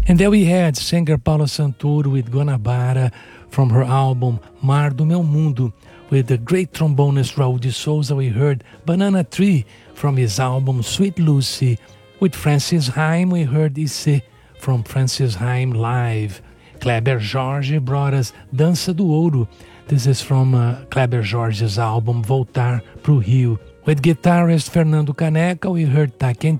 And there we had singer Paula Santoro with Guanabara from her album Mar do Meu Mundo. With the great trombonist Raul de Souza, we heard Banana Tree from his album Sweet Lucy. With Francis Haim, we heard Issê from Francis Haim Live. Kleber Jorge brought us Dança do Ouro. This is from Kleber Jorge's album Voltar pro Rio. With guitarist Fernando Caneca, we heard Tá